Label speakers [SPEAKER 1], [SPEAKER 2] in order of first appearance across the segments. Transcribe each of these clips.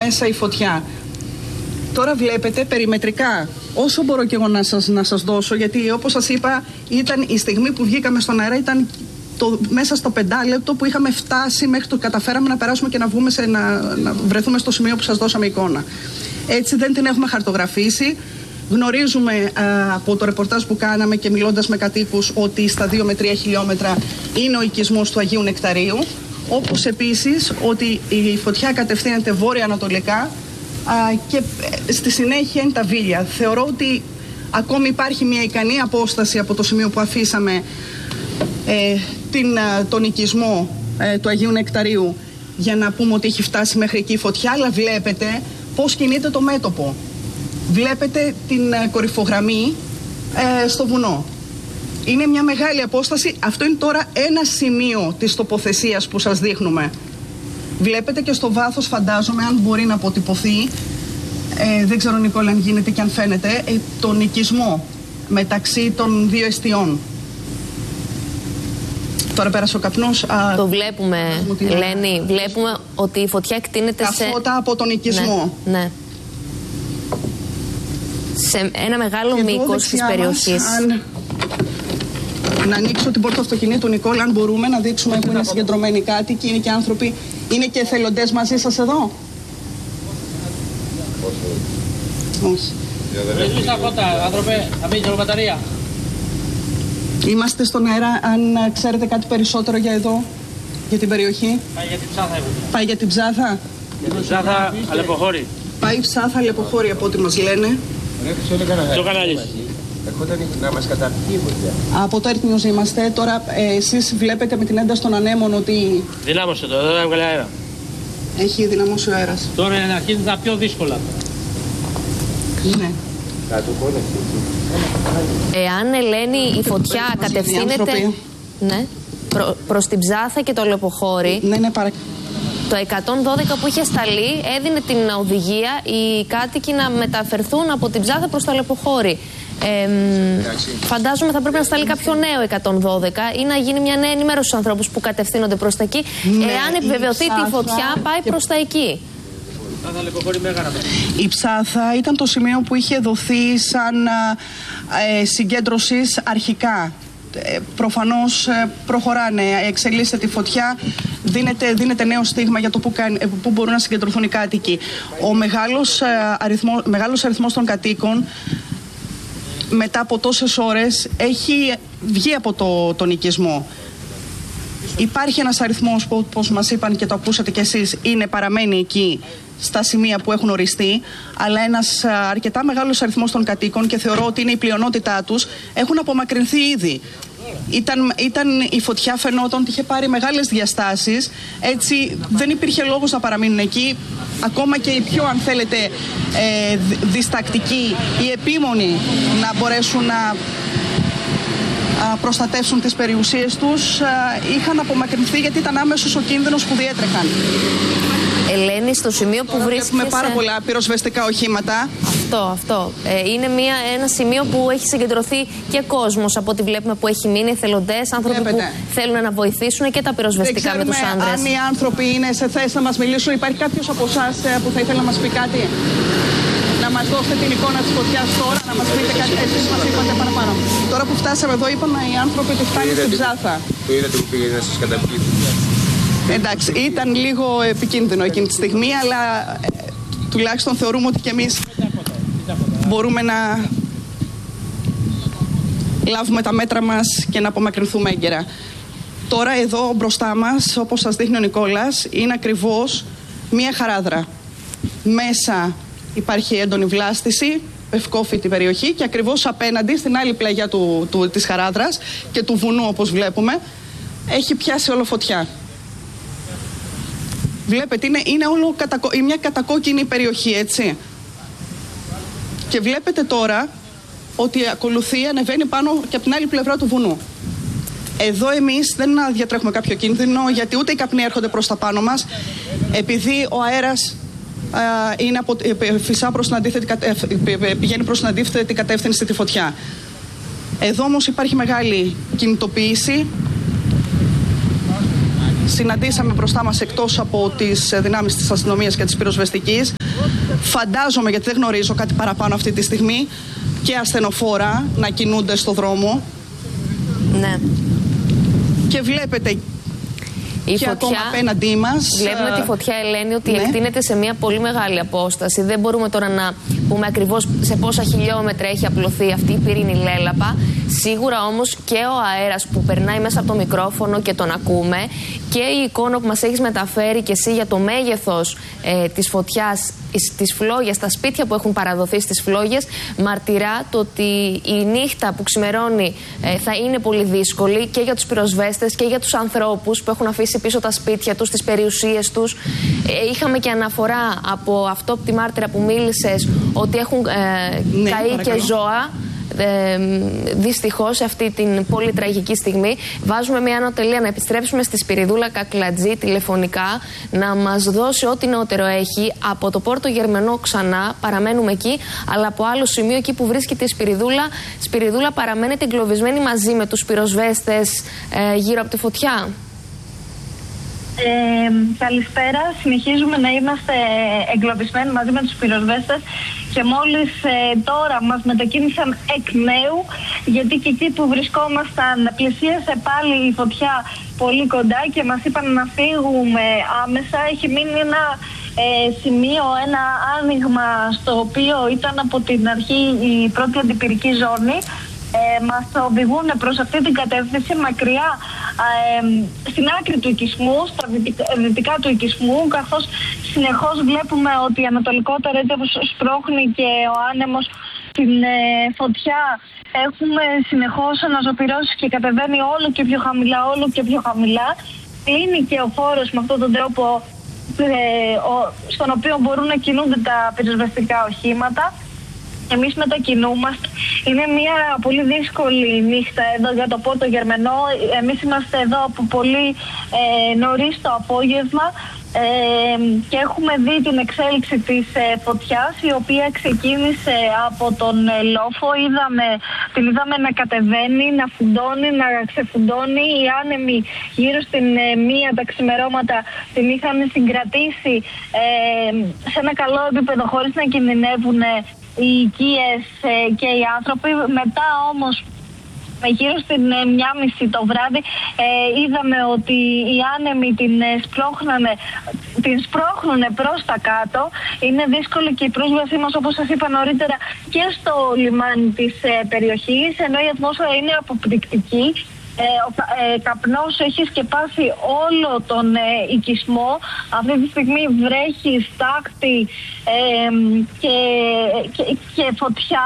[SPEAKER 1] μέσα η φωτιά. Τώρα βλέπετε περιμετρικά, όσο μπορώ και εγώ να σας δώσω, γιατί όπως σας είπα ήταν η στιγμή που βγήκαμε στον αέρα, ήταν μέσα στο 5 λεπτό που είχαμε φτάσει μέχρι το καταφέραμε να περάσουμε και να βγούμε να βρεθούμε στο σημείο που σας δώσαμε εικόνα. Έτσι δεν την έχουμε χαρτογραφήσει. Γνωρίζουμε από το ρεπορτάζ που κάναμε και μιλώντας με κατοίκους ότι στα 2 με 3 χιλιόμετρα είναι ο οικισμός του Αγίου Νεκταρίου, όπως επίσης ότι η φωτιά κατευθύνεται βόρεια-ανατολικά και στη συνέχεια είναι τα Βίλια. Θεωρώ ότι ακόμη υπάρχει μια ικανή απόσταση από το σημείο που αφήσαμε τον οικισμό του Αγίου Νεκταρίου για να πούμε ότι έχει φτάσει μέχρι εκεί η φωτιά, αλλά βλέπετε πώς κινείται το μέτωπο. Βλέπετε την κορυφογραμμή στο βουνό. Είναι μια μεγάλη απόσταση. Αυτό είναι τώρα ένα σημείο της τοποθεσίας που σας δείχνουμε. Βλέπετε και στο βάθος, φαντάζομαι, αν μπορεί να αποτυπωθεί, δεν ξέρω Νικόλα αν γίνεται και αν φαίνεται, τον οικισμό μεταξύ των δύο εστιών. Τώρα πέρασε ο καπνός.
[SPEAKER 2] Το βλέπουμε, Ελένη. Βλέπουμε ότι η φωτιά εκτείνεται
[SPEAKER 1] τα φώτα από τον οικισμό.
[SPEAKER 2] Ναι. Σε ένα μεγάλο μήκος της περιοχής.
[SPEAKER 1] Να ανοίξω την πόρτα του αυτοκινήτου, Νικόλα, αν μπορούμε να δείξουμε που είναι συγκεντρωμένοι κάτοικοι, είναι και άνθρωποι. Είναι και εθελοντές μαζί σας εδώ? Όχι. Είμαστε στον αέρα, αν ξέρετε κάτι περισσότερο για εδώ, για την περιοχή.
[SPEAKER 3] Πάει για την Ψάθα.
[SPEAKER 1] Πάει για την Ψάθα.
[SPEAKER 3] Για την Ψάθα, Αλεποχώρη.
[SPEAKER 1] Πάει Ψάθα, Αλεποχώρη από ό,τι μας λένε.
[SPEAKER 3] Ποιο κανάλι?
[SPEAKER 4] Να μας καταπιεί η φωτιά.
[SPEAKER 1] Από το Earth News είμαστε. Τώρα εσείς βλέπετε με την ένταση των ανέμων ότι...
[SPEAKER 3] Δυνάμωσε το, εδώ έβγαλε αέρα.
[SPEAKER 1] Έχει δυναμώσει ο αέρας.
[SPEAKER 3] Τώρα αρχίζει τα πιο δύσκολα.
[SPEAKER 1] Ναι.
[SPEAKER 2] Εάν, Ελένη, η φωτιά κατευθύνεται προς την Ψάθα και το Αλεποχώρη, το 112 που είχε σταλεί έδινε την οδηγία οι κάτοικοι να μεταφερθούν από την Ψάθα προς το Αλεποχώρη. Φαντάζομαι θα πρέπει να σταλεί κάποιο νέο 112 ή να γίνει μια νέα ενημέρωση στους ανθρώπους που κατευθύνονται προς τα εκεί. Εάν επιβεβαιωθεί ότι η φωτιά πάει προς τα εκεί.
[SPEAKER 1] Η Ψάθα ήταν το σημείο που είχε δοθεί σαν συγκέντρωσης αρχικά. Προφανώς προχωράνε, εξελίσσεται τη φωτιά, δίνεται νέο στίγμα για το που μπορούν να συγκεντρωθούν οι κάτοικοι. Ο μεγάλος αριθμός των κατοίκων μετά από τόσες ώρες έχει βγει από τον οικισμό. Υπάρχει ένας αριθμός που, όπως μας είπαν και το ακούσατε κι εσείς, παραμένει εκεί στα σημεία που έχουν οριστεί, αλλά ένας αρκετά μεγάλος αριθμός των κατοίκων, και θεωρώ ότι είναι η πλειονότητά τους, έχουν απομακρυνθεί ήδη. Η φωτιά φαινόταν ότι είχε πάρει μεγάλες διαστάσεις, έτσι δεν υπήρχε λόγος να παραμείνουν εκεί. Ακόμα και οι πιο, αν θέλετε, διστακτικοί ή επίμονοι να μπορέσουν να προστατεύσουν τις περιουσίες τους, είχαν απομακρυνθεί γιατί ήταν άμεσος ο κίνδυνος που διέτρεχαν.
[SPEAKER 2] Ελένη, στο σημείο που βρίσκεσαι...
[SPEAKER 1] Έχουμε πάρα πολλά πυροσβεστικά οχήματα.
[SPEAKER 2] Αυτό. Είναι ένα σημείο που έχει συγκεντρωθεί και κόσμος, από ό,τι βλέπουμε, που έχει μείνει, εθελοντές, άνθρωποι που θέλουν να βοηθήσουν, και τα πυροσβεστικά με τους άντρες.
[SPEAKER 1] Αν οι άνθρωποι είναι σε θέση να μας μιλήσουν, υπάρχει κάποιος από εσάς που θα ήθελε να μας πει κάτι? Να μας δώσετε την εικόνα της φωτιάς τώρα, να μας πείτε κάτι, εσείς μας είπατε παραπάνω. Τώρα που φτάσαμε εδώ, είπαν οι άνθρωποι ότι φτάνει στην Ψάθα.
[SPEAKER 4] Το είδατε που πήγε να σας καταπιεί.
[SPEAKER 1] Εντάξει, ήταν λίγο επικίνδυνο εκείνη τη στιγμή, αλλά τουλάχιστον θεωρούμε ότι και εμείς μπορούμε να λάβουμε τα μέτρα μας και να απομακρυνθούμε έγκαιρα. Τώρα εδώ μπροστά μας, όπως σας δείχνει ο Νικόλας, είναι ακριβώς μία χαράδρα. Μέσα υπάρχει έντονη βλάστηση, ευκόφητη περιοχή, και ακριβώς απέναντι, στην άλλη πλαγιά της χαράδρας και του βουνού, όπως βλέπουμε, έχει πιάσει όλο φωτιά. Βλέπετε, είναι όλο μια κατακόκκινη περιοχή, έτσι. Και βλέπετε τώρα ότι ακολουθεί, ανεβαίνει πάνω και από την άλλη πλευρά του βουνού. Εδώ εμείς δεν διατρέχουμε κάποιο κίνδυνο, γιατί ούτε οι καπνοί έρχονται προς τα πάνω μας, επειδή ο αέρας φυσά πηγαίνει προς την αντίθετη κατεύθυνση τη φωτιά. Εδώ όμως υπάρχει μεγάλη κινητοποίηση. συναντήσαμε μπροστά μας, εκτός από τις δυνάμεις της αστυνομίας και της πυροσβεστικής, φαντάζομαι, γιατί δεν γνωρίζω κάτι παραπάνω αυτή τη στιγμή, και ασθενοφόρα να κινούνται στο δρόμο.
[SPEAKER 2] Ναι.
[SPEAKER 1] Και βλέπετε
[SPEAKER 2] η
[SPEAKER 1] και
[SPEAKER 2] φωτιά,
[SPEAKER 1] ακόμα απέναντί μας.
[SPEAKER 2] Βλέπουμε τη φωτιά, Ελένη, ότι εκτείνεται σε μια πολύ μεγάλη απόσταση. Δεν μπορούμε τώρα να πούμε ακριβώς σε πόσα χιλιόμετρα έχει απλωθεί αυτή η πυρήνη λέλαπα. Σίγουρα όμως και ο αέρας που περνάει μέσα από το μικρόφωνο και τον ακούμε, και η εικόνα που μας έχεις μεταφέρει και εσύ για το μέγεθος της φωτιάς στις φλόγες, τα σπίτια που έχουν παραδοθεί στις φλόγες, μαρτυρά το ότι η νύχτα που ξημερώνει θα είναι πολύ δύσκολη και για τους πυροσβέστες και για τους ανθρώπους που έχουν αφήσει πίσω τα σπίτια τους, τις περιουσίες τους. Είχαμε και αναφορά από αυτό από τη μάρτυρα που μίλησες, ότι έχουν καεί και ζώα. Δυστυχώς σε αυτή την πολύ τραγική στιγμή βάζουμε μια ανωτελεία, να επιστρέψουμε στη Σπυριδούλα Κακλατζή τηλεφωνικά, να μας δώσει ό,τι νεότερο έχει από το Πόρτο Γερμενό. Ξανά παραμένουμε εκεί, αλλά από άλλο σημείο, εκεί που βρίσκεται η Σπυριδούλα παραμένετε εγκλωβισμένη μαζί με τους πυροσβέστες γύρω από τη φωτιά.
[SPEAKER 5] Καλησπέρα. Συνεχίζουμε να είμαστε εγκλωβισμένοι μαζί με τους πυροσβέστες και μόλις τώρα μας μετακίνησαν εκ νέου, γιατί και εκεί που βρισκόμασταν πλησίασε πάλι η φωτιά πολύ κοντά και μας είπαν να φύγουμε άμεσα. Έχει μείνει ένα σημείο, ένα άνοιγμα στο οποίο ήταν από την αρχή η πρώτη αντιπυρική ζώνη. Μας οδηγούν προς αυτή την κατεύθυνση, μακριά στην άκρη του οικισμού, στα δυτικά του οικισμού, καθώς συνεχώς βλέπουμε ότι ανατολικότερα είτε σπρώχνει και ο άνεμος την φωτιά. Έχουμε συνεχώς αναζωπυρώσεις και κατεβαίνει όλο και πιο χαμηλά, όλο και πιο χαμηλά. Κλείνει και ο χώρος με αυτόν τον τρόπο στον οποίο μπορούν να κινούνται τα πυροσβεστικά οχήματα. Εμείς μετακινούμαστε. Είναι μια πολύ δύσκολη νύχτα εδώ για το Πόρτο Γερμενό. Εμείς είμαστε εδώ από πολύ νωρίς το απόγευμα και έχουμε δει την εξέλιξη της φωτιάς, η οποία ξεκίνησε από τον λόφο. Την είδαμε να κατεβαίνει, να φουντώνει, να ξεφουντώνει. Οι άνεμοι γύρω στην 1 τα ξημερώματα την είχαν συγκρατήσει σε ένα καλό επίπεδο, χωρίς να κινδυνεύουν οι οικίες και οι άνθρωποι. Μετά όμως, γύρω στην 1:30 το βράδυ, είδαμε ότι οι άνεμοι την σπρώχνουν προς τα κάτω. Είναι δύσκολη και η πρόσβασή μας, όπως σας είπα νωρίτερα, και στο λιμάνι της περιοχής, ενώ η ατμόσφαιρα είναι αποπληκτική. Ο καπνός έχει σκεπάσει όλο τον οικισμό. Αυτή τη στιγμή βρέχει, στάχτη και φωτιά,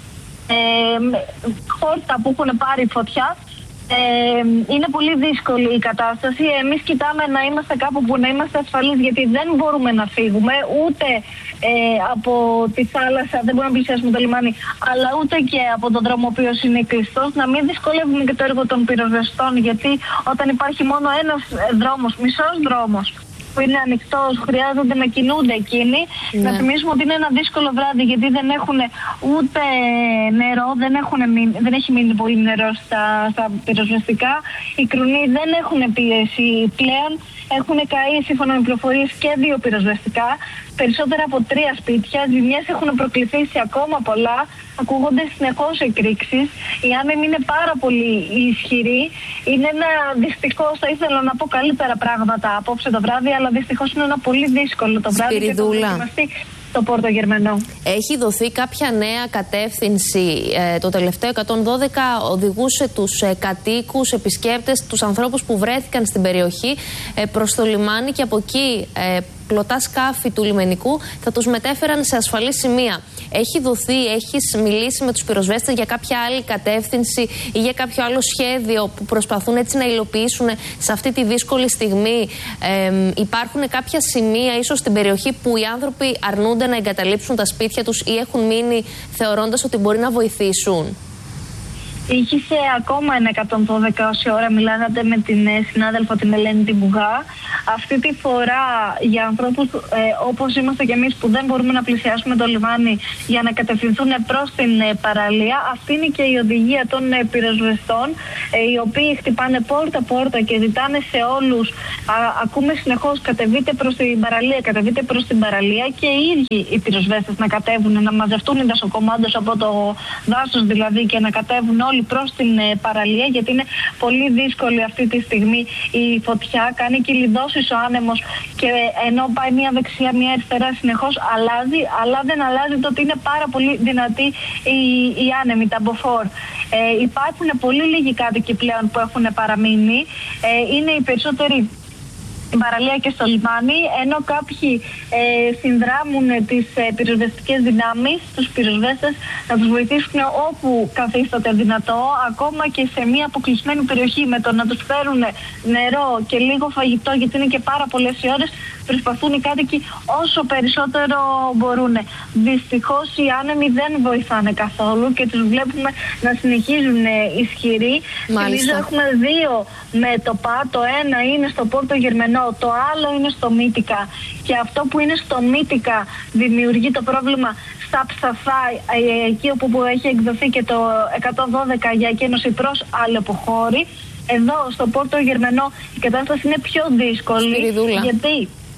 [SPEAKER 5] χόρτα που έχουν πάρει φωτιά. Είναι πολύ δύσκολη η κατάσταση. Εμείς κοιτάμε να είμαστε κάπου που να είμαστε ασφαλείς, γιατί δεν μπορούμε να φύγουμε ούτε από τη θάλασσα, δεν μπορούμε να πλησιάσουμε το λιμάνι, αλλά ούτε και από τον δρόμο ο οποίος είναι κλειστός. Να μην δυσκολεύουμε και το έργο των πυροσβεστών, γιατί όταν υπάρχει μόνο ένας δρόμος, μισός δρόμος που είναι ανοιχτός, χρειάζονται να κινούνται εκείνοι. Ναι. Να θυμίσουμε ότι είναι ένα δύσκολο βράδυ, γιατί δεν έχουν ούτε νερό, δεν έχει μείνει πολύ νερό στα πυροσβεστικά. Οι κρουνοί δεν έχουν πίεση πλέον. Έχουν καεί, σύμφωνα με πληροφορίες, και 2 πυροσβεστικά. Περισσότερα από 3 σπίτια. Ζημιές έχουν προκληθήσει ακόμα πολλά. Ακούγονται συνεχώς εκρήξεις. Οι άνεμοι είναι πάρα πολύ ισχυροί. Είναι δυστυχώς, θα ήθελα να πω καλύτερα πράγματα απόψε το βράδυ, αλλά δυστυχώς είναι ένα πολύ δύσκολο το βράδυ.
[SPEAKER 2] Σπυριδούλα,
[SPEAKER 5] το Πόρτο Γερμενό.
[SPEAKER 2] Έχει δοθεί κάποια νέα κατεύθυνση? Το τελευταίο 112 οδηγούσε τους κατοίκους, επισκέπτες, τους ανθρώπους που βρέθηκαν στην περιοχή προς το λιμάνι, και από εκεί πλωτά σκάφη του λιμενικού θα τους μετέφεραν σε ασφαλή σημεία. Έχει δοθεί, έχεις μιλήσει με τους πυροσβέστες για κάποια άλλη κατεύθυνση ή για κάποιο άλλο σχέδιο που προσπαθούν έτσι να υλοποιήσουν σε αυτή τη δύσκολη στιγμή? Υπάρχουν κάποια σημεία ίσως στην περιοχή που οι άνθρωποι αρνούνται να εγκαταλείψουν τα σπίτια τους ή έχουν μείνει θεωρώντας ότι μπορεί να βοηθήσουν?
[SPEAKER 5] Ήχησε ακόμα ένα 112 όση ώρα μιλάγατε με την συνάδελφο την Ελένη την Μπουγά. Αυτή τη φορά για ανθρώπους όπως είμαστε κι εμείς που δεν μπορούμε να πλησιάσουμε το λιμάνι για να κατευθυνθούν προς την παραλία, αυτή είναι και η οδηγία των πυροσβεστών, οι οποίοι χτυπάνε πόρτα-πόρτα και ζητάνε σε όλους, ακούμε συνεχώς κατεβείτε προς την παραλία, κατεβείτε προς την παραλία, και οι ίδιοι οι πυροσβέστες να κατέβουν, να μαζευτούν οι δασοκομάντες από το δάσος δηλαδή και να κατέβουν όλοι προς την παραλία, γιατί είναι πολύ δύσκολη αυτή τη στιγμή η φωτιά, κάνει κυλιδώσεις ο άνεμος και ενώ πάει μία δεξιά μία αριστερά συνεχώς αλλάζει, αλλά δεν αλλάζει το ότι είναι πάρα πολύ δυνατή η άνεμη, τα μποφόρ. Υπάρχουν πολύ λίγοι κάτοικοι πλέον που έχουν παραμείνει, είναι οι περισσότεροι στην παραλία και στο λιμάνι, ενώ κάποιοι συνδράμουν τις πυροσβεστικές δυνάμεις, τους πυροσβέστες, να τους βοηθήσουν όπου καθίσταται δυνατό, ακόμα και σε μια αποκλεισμένη περιοχή, με το να τους φέρουν νερό και λίγο φαγητό, γιατί είναι και πάρα πολλές οι ώρες, προσπαθούν οι κάτοικοι όσο περισσότερο μπορούν. Δυστυχώς οι άνεμοι δεν βοηθάνε καθόλου και τους βλέπουμε να συνεχίζουν ισχυροί. Θυμίζω έχουμε 2 μέτωπα, το ένα είναι στο Πόρτο Γερμενό, το άλλο είναι στο Μύτικα, και αυτό που είναι στο Μύτικα δημιουργεί το πρόβλημα στα Ψαθά, εκεί όπου έχει εκδοθεί και το 112 για εκένωση προς Αλεποχώρη. Εδώ στο Πόρτο Γερμενό η κατάσταση είναι πιο δύσκολη. Γιατί?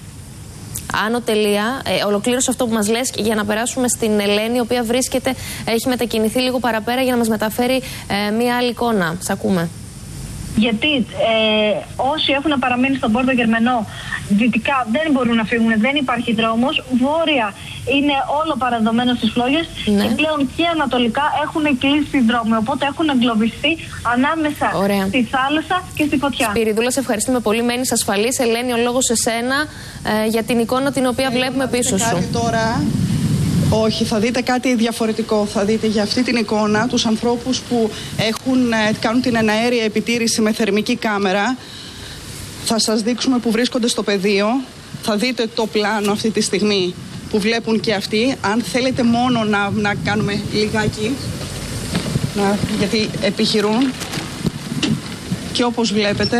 [SPEAKER 2] Άνω τελεία, ολοκλήρωσε αυτό που μας λες για να περάσουμε στην Ελένη, η οποία έχει μετακινηθεί λίγο παραπέρα για να μας μεταφέρει μία άλλη εικόνα. Σ' ακούμε.
[SPEAKER 5] Γιατί όσοι έχουν παραμείνει στον Πόρτο Γερμενό δυτικά δεν μπορούν να φύγουν, δεν υπάρχει δρόμος. Βόρεια είναι όλο παραδομένο στις φλόγες, και πλέον και ανατολικά έχουν κλείσει δρόμοι. Οπότε έχουν εγκλωβιστεί ανάμεσα στη θάλασσα και στη φωτιά.
[SPEAKER 2] Σπυριδούλα, σε ευχαριστούμε πολύ. Μένεις ασφαλής. Ελένη, ο λόγος σε σένα για την εικόνα την οποία βλέπουμε πίσω σου.
[SPEAKER 1] Τώρα. Όχι, θα δείτε κάτι διαφορετικό. Θα δείτε για αυτή την εικόνα τους ανθρώπους που κάνουν την εναέρια επιτήρηση με θερμική κάμερα. Θα σας δείξουμε που βρίσκονται στο πεδίο. Θα δείτε το πλάνο αυτή τη στιγμή που βλέπουν και αυτοί. Αν θέλετε μόνο να κάνουμε λιγάκι, γιατί επιχειρούν. Και όπως βλέπετε,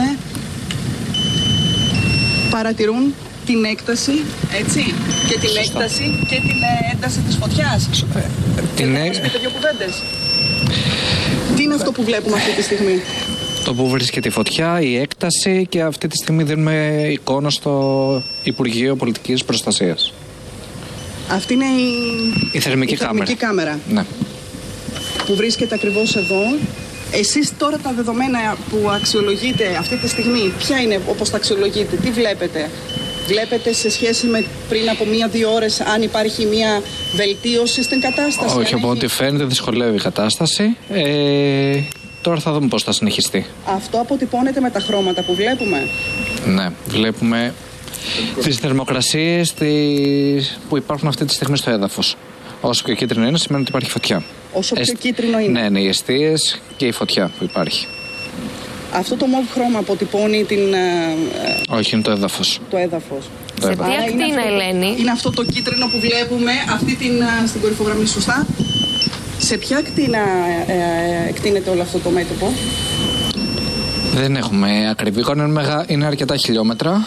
[SPEAKER 1] παρατηρούν την έκταση, έτσι, και την έκταση και την ένταση της φωτιάς. Και θα μας πείτε 2 κουβέντες. Τι είναι αυτό που βλέπουμε αυτή τη στιγμή?
[SPEAKER 6] Το που βρίσκεται η φωτιά, η έκταση, και αυτή τη στιγμή δίνουμε εικόνα στο Υπουργείο Πολιτικής Προστασίας.
[SPEAKER 1] Αυτή είναι
[SPEAKER 6] η θερμική
[SPEAKER 1] κάμερα.
[SPEAKER 6] Ναι.
[SPEAKER 1] Που βρίσκεται ακριβώς εδώ. Εσείς τώρα τα δεδομένα που αξιολογείτε αυτή τη στιγμή, ποια είναι όπως τα αξιολογείτε, τι βλέπετε? Βλέπετε σε σχέση με πριν από 1-2 ώρες αν υπάρχει μια βελτίωση στην κατάσταση?
[SPEAKER 6] Όχι, από ό,τι φαίνεται δυσκολεύει η κατάσταση. Τώρα θα δούμε πώς θα συνεχιστεί.
[SPEAKER 1] Αυτό αποτυπώνεται με τα χρώματα που βλέπουμε.
[SPEAKER 6] Ναι, βλέπουμε τις θερμοκρασίες που υπάρχουν αυτή τη στιγμή στο έδαφος. Όσο πιο κίτρινο είναι, σημαίνει ότι υπάρχει φωτιά.
[SPEAKER 1] Όσο πιο κίτρινο είναι.
[SPEAKER 6] Ναι, οι εστίες και η φωτιά που υπάρχει.
[SPEAKER 1] Αυτό το μοβ χρώμα αποτυπώνει την...
[SPEAKER 6] Όχι, είναι το έδαφος.
[SPEAKER 1] Το έδαφος.
[SPEAKER 2] Σε τι ακτίνα, Ελένη?
[SPEAKER 1] Είναι αυτό το κίτρινο που βλέπουμε, στην κορυφογραμμή, σωστά. Σε ποια ακτίνα εκτείνεται όλο αυτό το μέτωπο?
[SPEAKER 6] Δεν έχουμε ακριβή εικόνα, είναι αρκετά χιλιόμετρα.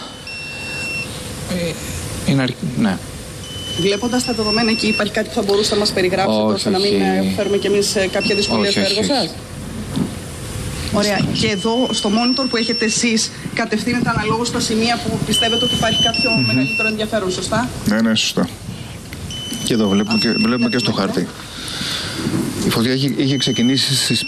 [SPEAKER 6] Ναι.
[SPEAKER 1] Βλέποντας τα δεδομένα εκεί, υπάρχει κάτι που θα μπορούσε να μας περιγράψετε, ώστε να μην φέρουμε κι εμείς κάποια δυσκολία στο έργο σας? Ωραία. Και εδώ στο monitor που έχετε εσείς, κατευθύνεται αναλόγως στα σημεία που πιστεύετε ότι υπάρχει κάποιο μεγαλύτερο ενδιαφέρον, σωστά?
[SPEAKER 7] Ναι, σωστά. Και εδώ βλέπουμε και στο χάρτη. Η φωτιά είχε ξεκινήσει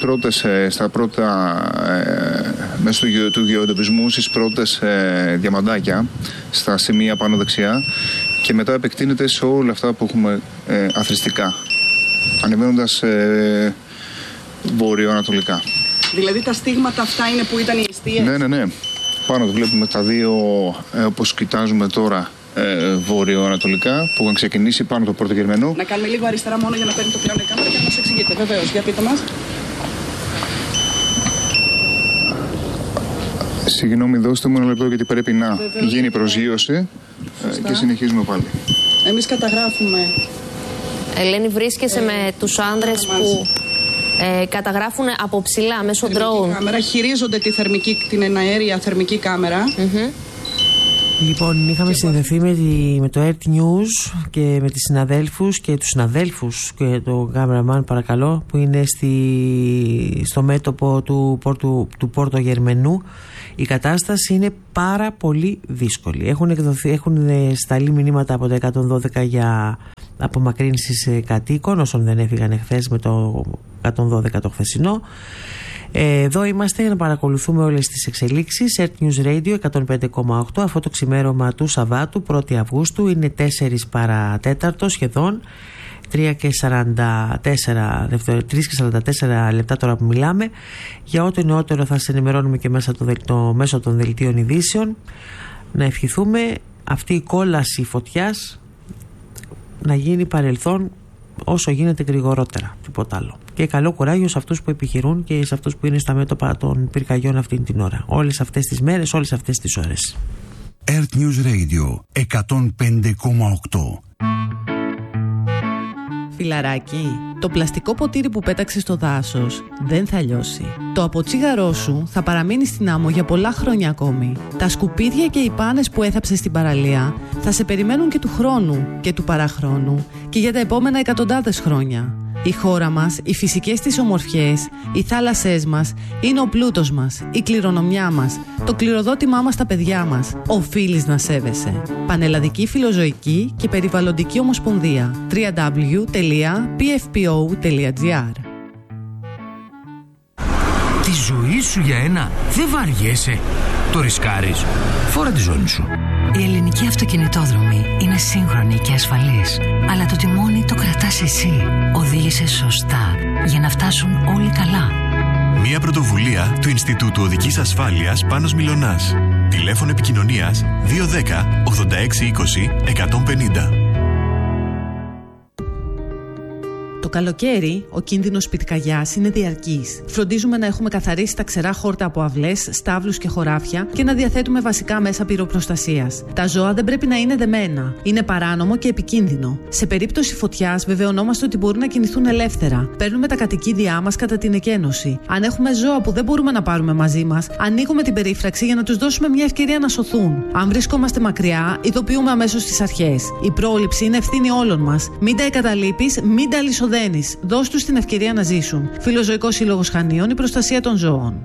[SPEAKER 7] μέσω του γεωντοπισμού στις πρώτες διαμαντάκια, στα σημεία πάνω δεξιά, και μετά επεκτείνεται σε όλα αυτά που έχουμε αθροιστικά, ανεβαίνοντας βορειοανατολικά.
[SPEAKER 1] Δηλαδή τα στίγματα αυτά είναι που ήταν οι εστίες?
[SPEAKER 7] Ναι. Πάνω βλέπουμε τα 2, όπως κοιτάζουμε τώρα, βορειοανατολικά, που είχαν ξεκινήσει πάνω το Πόρτο Γερμενό.
[SPEAKER 1] Να κάνουμε λίγο αριστερά μόνο για να παίρνει το πλάνο η κάμερα και να μας εξηγείτε. Βεβαίως, για πείτε μας.
[SPEAKER 7] Συγγνώμη, δώστε μου ένα λεπτό, γιατί πρέπει να γίνει προσγείωση και συνεχίζουμε πάλι.
[SPEAKER 1] Εμείς καταγράφουμε.
[SPEAKER 2] Ελένη, βρίσκεσαι με τους άνδρες που καταγράφουν από ψηλά μέσω drone.
[SPEAKER 1] Χειρίζονται την εναέρια θερμική κάμερα.
[SPEAKER 8] Λοιπόν, είχαμε συνδεθεί με το Earth News και με τις συναδέλφους και τους συναδέλφους και τον κάμεραμαν, παρακαλώ, που είναι στο μέτωπο του Πόρτο Γερμενού. Η κατάσταση είναι πάρα πολύ δύσκολη. Έχουν σταλεί μηνύματα από τα 112 για απομακρύνσεις κατοίκων, όσων δεν έφυγαν εχθές με το 112 το χθεσινό. Εδώ είμαστε για να παρακολουθούμε όλες τις εξελίξεις. Earth News Radio 105,8. Αυτό το ξημέρωμα του Σαββάτου 1η Αυγούστου είναι 4 παρατέταρτο σχεδόν, 3 και 44 λεπτά τώρα που μιλάμε. Για ό,τι νεότερο θα σας ενημερώνουμε και μέσω των δελτίων ειδήσεων. Να ευχηθούμε αυτή η κόλαση φωτιάς να γίνει παρελθόν όσο γίνεται γρηγορότερα, τίποτα άλλο. Και καλό κουράγιο σε αυτούς που επιχειρούν και σε αυτούς που είναι στα μέτωπα των πυρκαγιών αυτήν την ώρα. Όλες αυτές τις μέρες, όλες αυτές τις ώρες.
[SPEAKER 9] Earth News Radio 105,8.
[SPEAKER 10] Φιλαράκι, το πλαστικό ποτήρι που πέταξες στο δάσος δεν θα λιώσει. Το αποτσίγαρό σου θα παραμείνει στην άμμο για πολλά χρόνια ακόμη. Τα σκουπίδια και οι πάνες που έθαψες στην παραλία θα σε περιμένουν και του χρόνου και του παραχρόνου και για τα επόμενα εκατοντάδες χρόνια. Η χώρα μας, οι φυσικές της ομορφιές, οι θάλασσές μας είναι ο πλούτος μας, η κληρονομιά μας, το κληροδότημά μας στα παιδιά μας. Οφείλεις να σέβεσαι. Πανελλαδική Φιλοζωική και Περιβαλλοντική Ομοσπονδία. www.pfpo.gr.
[SPEAKER 11] Τη ζωή σου για ένα δεν βαριέσαι. Το ρισκάρεις. Φόρα τη ζώνη σου.
[SPEAKER 12] Η ελληνική αυτοκινητόδρομη είναι σύγχρονη και ασφαλής. Αλλά το τιμόνι το κρατάς εσύ. Οδήγησε σωστά για να φτάσουν όλοι καλά.
[SPEAKER 13] Μια πρωτοβουλία του Ινστιτούτου Οδικής Ασφάλειας Πάνος Μιλωνάς. Τηλέφωνο επικοινωνίας 210 86 20 150.
[SPEAKER 10] Το καλοκαίρι, ο κίνδυνος πυρκαγιάς είναι διαρκής. Φροντίζουμε να έχουμε καθαρίσει τα ξερά χόρτα από αυλές, στάβλους και χωράφια και να διαθέτουμε βασικά μέσα πυροπροστασίας. Τα ζώα δεν πρέπει να είναι δεμένα. Είναι παράνομο και επικίνδυνο. Σε περίπτωση φωτιάς, βεβαιωνόμαστε ότι μπορούν να κινηθούν ελεύθερα. Παίρνουμε τα κατοικίδια μας κατά την εκένωση. Αν έχουμε ζώα που δεν μπορούμε να πάρουμε μαζί μας, ανοίγουμε την περίφραξη για να τους δώσουμε μια ευκαιρία να σωθούν. Αν βρισκόμαστε μακριά, ειδοποιούμε αμέσως τις αρχές. Η πρόληψη είναι ευθύνη όλων μας. Μην τα εγκαταλείπεις, μην τα λησοδένεις. Δώσ' τους την ευκαιρία να ζήσουν. Φιλοζωικός Σύλλογος Χανίων, η προστασία των ζώων.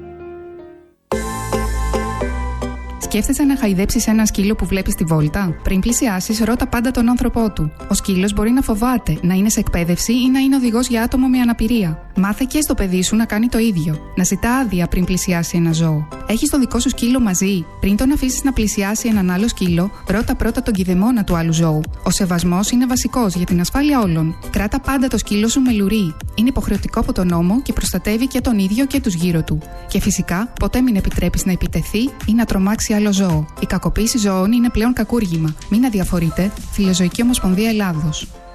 [SPEAKER 14] Σκέφτεσαι να χαϊδέψεις ένα σκύλο που βλέπεις στη βόλτα? Πριν πλησιάσεις, ρώτα πάντα τον άνθρωπό του. Ο σκύλος μπορεί να φοβάται, να είναι σε εκπαίδευση ή να είναι οδηγός για άτομο με αναπηρία. Μάθε και στο παιδί σου να κάνει το ίδιο. Να ζητά άδεια πριν πλησιάσει ένα ζώο. Έχεις το δικό σου σκύλο μαζί? Πριν τον αφήσεις να πλησιάσει έναν άλλο σκύλο, ρώτα πρώτα τον κηδεμόνα του άλλου ζώου. Ο σεβασμός είναι βασικός για την ασφάλεια όλων. Κράτα πάντα το σκύλο σου με λουρί. Είναι υποχρεωτικό από τον νόμο και προστατεύει και τον ίδιο και τους γύρω του. Και φυσικά, ποτέ μην επιτρέπεις να επιτεθεί ή να τρομάξει άλλο ζώο. Η κακοποίηση ζώων είναι πλέον κακούργημα. Μην αδιαφορείτε. Φιλοζωική Ομοσπονδία Ελλάδος.